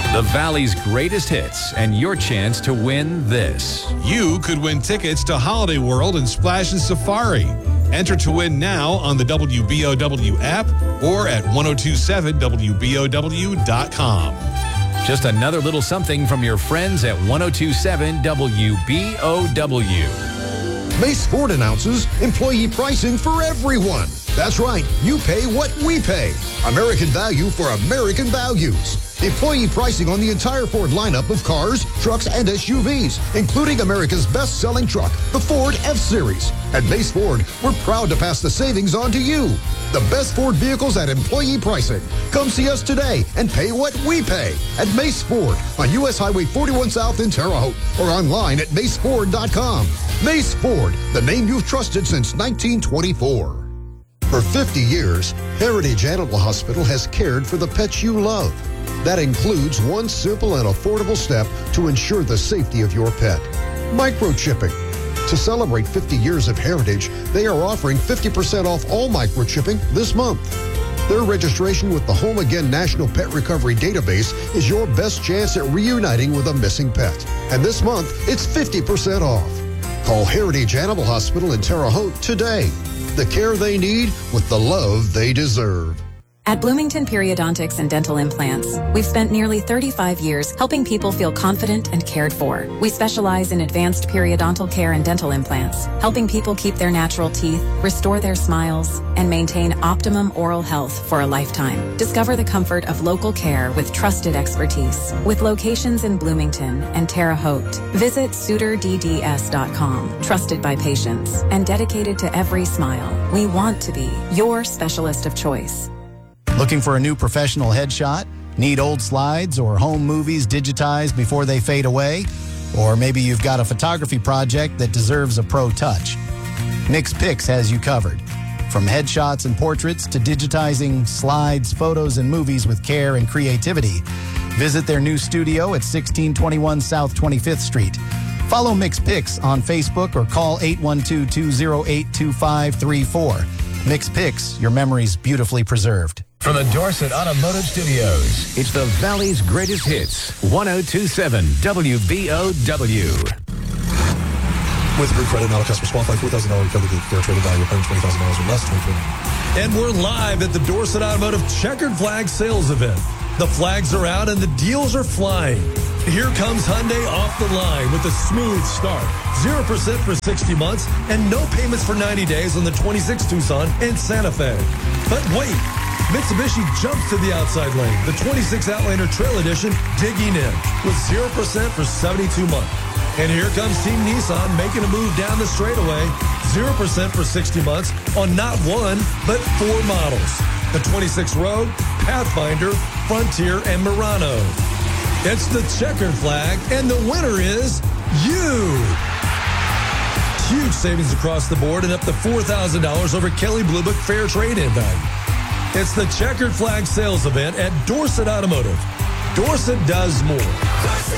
The Valley's greatest hits and your chance to win this. You could win tickets to Holiday World and Splash and Safari. Enter to win now on the WBOW app or at 1027WBOW.com. Just another little something from your friends at 1027 WBOW. Mace Ford announces employee pricing for everyone. That's right. You pay what we pay. American value for American values. Employee pricing on the entire Ford lineup of cars, trucks, and SUVs, including America's best-selling truck, the Ford F-Series. At Mace Ford, we're proud to pass the savings on to you. The best Ford vehicles at employee pricing. Come see us today and pay what we pay at Mace Ford on U.S. Highway 41 South in Terre Haute or online at maceford.com. Mace Ford, the name you've trusted since 1924. For 50 years, Heritage Animal Hospital has cared for the pets you love. That includes one simple and affordable step to ensure the safety of your pet: microchipping. To celebrate 50 years of Heritage, they are offering 50% off all microchipping this month. Their registration with the Home Again National Pet Recovery Database is your best chance at reuniting with a missing pet. And this month, it's 50% off. Call Heritage Animal Hospital in Terre Haute today. The care they need with the love they deserve. At Bloomington Periodontics and Dental Implants, we've spent nearly 35 years helping people feel confident and cared for. We specialize in advanced periodontal care and dental implants, helping people keep their natural teeth, restore their smiles, and maintain optimum oral health for a lifetime. Discover the comfort of local care with trusted expertise. With locations in Bloomington and Terre Haute, visit SuitorDDS.com. Trusted by patients and dedicated to every smile. We want to be your specialist of choice. Looking for a new professional headshot? Need old slides or home movies digitized before they fade away? Or maybe you've got a photography project that deserves a pro touch. MixPix has you covered. From headshots and portraits to digitizing slides, photos, and movies with care and creativity, visit their new studio at 1621 South 25th Street. Follow MixPix on Facebook or call 812-208-2534. MixPix, your memories beautifully preserved. From the Dorset Automotive Studios, it's the Valley's greatest hits, 1027 WBOW. With Group Credit, not a customer's qualified $4,000 recovery fair trading value, paying $20,000 or less, 2020. And we're live at the Dorset Automotive Checkered Flag Sales Event. The flags are out and the deals are flying. Here comes Hyundai off the line with a smooth start. 0% for 60 months and no payments for 90 days on the 26 Tucson and Santa Fe. But wait, Mitsubishi jumps to the outside lane. The 26 Outlander Trail Edition digging in with 0% for 72 months. And here comes Team Nissan making a move down the straightaway. 0% for 60 months on not one, but 4 models. The 26 Rogue, Pathfinder, Frontier, and Murano. It's the checkered flag, and the winner is you. Huge savings across the board and up to $4,000 over Kelley Blue Book fair trade-in value. It's the Checkered Flag Sales Event at Dorset Automotive. Dorset does more.